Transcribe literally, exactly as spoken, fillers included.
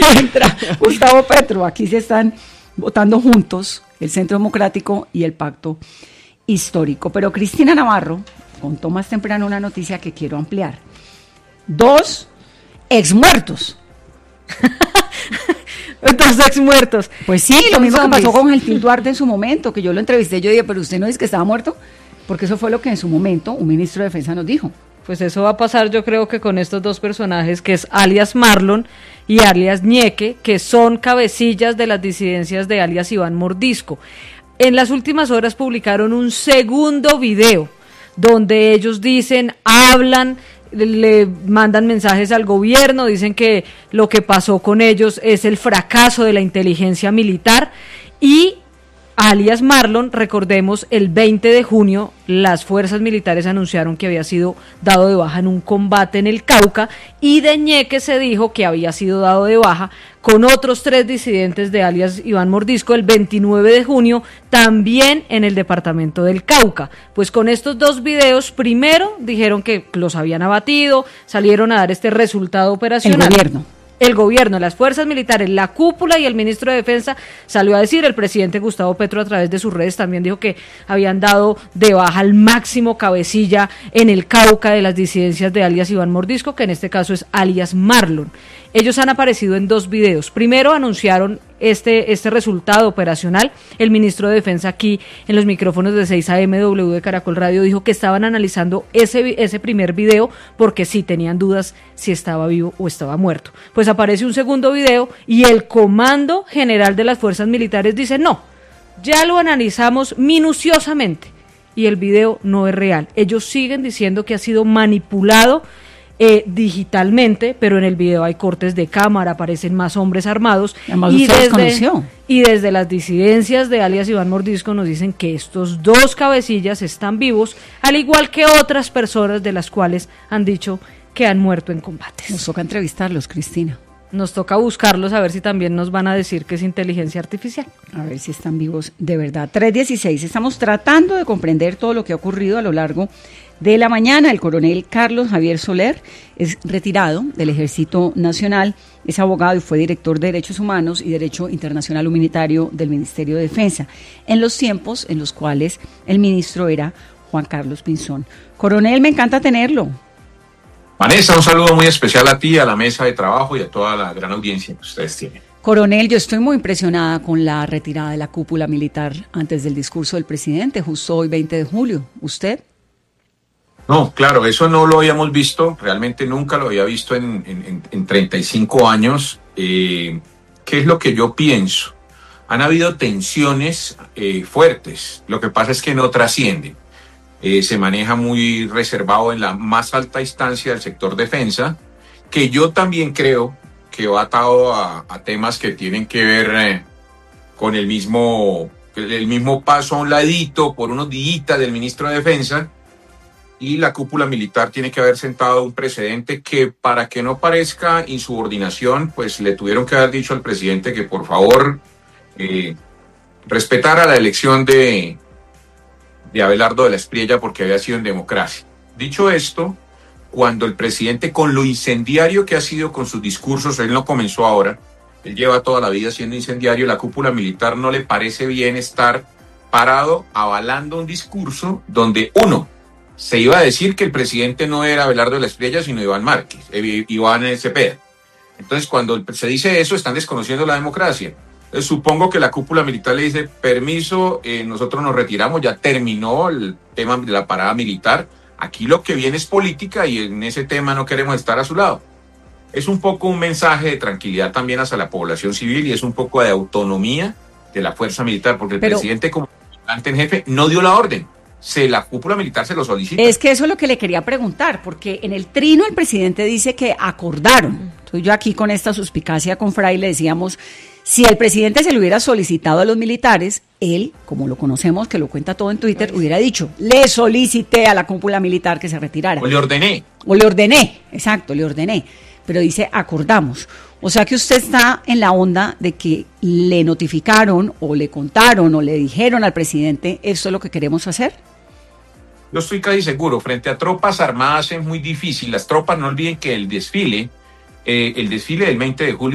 entra Gustavo Petro. Aquí se están votando juntos el Centro Democrático y el Pacto Histórico. Pero Cristina Navarro contó más temprano una noticia que quiero ampliar. Dos exmuertos. Dos exmuertos. Pues sí, lo mismo que pasó con Gelfín Duarte en su momento, que yo lo entrevisté, yo dije, pero usted no dice que estaba muerto, porque eso fue lo que en su momento un ministro de Defensa nos dijo. Pues eso va a pasar, yo creo que con estos dos personajes, que es alias Marlon y alias Ñeque, que son cabecillas de las disidencias de alias Iván Mordisco. En las últimas horas publicaron un segundo video donde ellos dicen, hablan, le mandan mensajes al gobierno, dicen que lo que pasó con ellos es el fracaso de la inteligencia militar. Y alias Marlon, recordemos, el veinte de junio las fuerzas militares anunciaron que había sido dado de baja en un combate en el Cauca, y de Ñeque se dijo que había sido dado de baja con otros tres disidentes de alias Iván Mordisco el veintinueve de junio, también en el departamento del Cauca. Pues con estos dos videos, primero dijeron que los habían abatido, salieron a dar este resultado operacional. El gobierno. El gobierno, las fuerzas militares, la cúpula y el ministro de Defensa salió a decir, el presidente Gustavo Petro a través de sus redes también dijo que habían dado de baja al máximo cabecilla en el Cauca de las disidencias de alias Iván Mordisco, que en este caso es alias Marlon. Ellos han aparecido en dos videos. Primero anunciaron este, este resultado operacional. El ministro de Defensa aquí en los micrófonos de seis A M W de Caracol Radio dijo que estaban analizando ese, ese primer video porque sí tenían dudas si estaba vivo o estaba muerto. Pues aparece un segundo video y el Comando General de las Fuerzas Militares dice no, ya lo analizamos minuciosamente y el video no es real. Ellos siguen diciendo que ha sido manipulado Eh, digitalmente, pero en el video hay cortes de cámara, aparecen más hombres armados, y desde, y desde las disidencias de alias Iván Mordisco nos dicen que estos dos cabecillas están vivos, al igual que otras personas de las cuales han dicho que han muerto en combates. Nos toca entrevistarlos, Cristina. Nos toca buscarlos a ver si también nos van a decir que es inteligencia artificial. A ver si están vivos de verdad. tres dieciséis, estamos tratando de comprender todo lo que ha ocurrido a lo largo de la mañana. El coronel Carlos Javier Soler es retirado del Ejército Nacional, es abogado y fue director de Derechos Humanos y Derecho Internacional Humanitario del Ministerio de Defensa, en los tiempos en los cuales el ministro era Juan Carlos Pinzón. Coronel, me encanta tenerlo. Vanessa, un saludo muy especial a ti, a la mesa de trabajo y a toda la gran audiencia que ustedes tienen. Coronel, yo estoy muy impresionada con la retirada de la cúpula militar antes del discurso del presidente, justo hoy veinte de julio. ¿Usted? No, claro, eso no lo habíamos visto, realmente nunca lo había visto en, en, en treinta y cinco años. Eh, ¿Qué es lo que yo pienso? Han habido tensiones eh, fuertes, lo que pasa es que no trascienden. Eh, se maneja muy reservado en la más alta instancia del sector defensa, que yo también creo que va atado a, a temas que tienen que ver eh, con el mismo, el mismo paso a un ladito por unos días del ministro de Defensa, y la cúpula militar tiene que haber sentado un precedente que, para que no parezca insubordinación, pues le tuvieron que haber dicho al presidente que por favor eh, respetara la elección de de Abelardo de la Espriella porque había sido en democracia. Dicho esto, cuando el presidente, con lo incendiario que ha sido con sus discursos, él no comenzó ahora, él lleva toda la vida siendo incendiario, la cúpula militar no le parece bien estar parado avalando un discurso donde, uno, se iba a decir que el presidente no era Abelardo de la Espriella, sino Iván Márquez, eh, Iván Cepeda. Entonces, cuando se dice eso, están desconociendo la democracia. Entonces, supongo que la cúpula militar le dice, permiso, eh, nosotros nos retiramos, ya terminó el tema de la parada militar, aquí lo que viene es política y en ese tema no queremos estar a su lado. Es un poco un mensaje de tranquilidad también hacia la población civil y es un poco de autonomía de la fuerza militar, porque el Pero, presidente como comandante en jefe no dio la orden, se la cúpula militar se lo solicita. Es que eso es lo que le quería preguntar, porque en el trino el presidente dice que acordaron. Entonces yo aquí con esta suspicacia con Fray le decíamos, si el presidente se lo hubiera solicitado a los militares, él, como lo conocemos, que lo cuenta todo en Twitter, hubiera dicho, le solicité a la cúpula militar que se retirara. O le ordené. O le ordené, exacto, le ordené. Pero dice, acordamos. O sea que usted está en la onda de que le notificaron o le contaron o le dijeron al presidente, esto es lo que queremos hacer. Yo estoy casi seguro, frente a tropas armadas es muy difícil. Las tropas, no olviden que el desfile, eh, el desfile del veinte de julio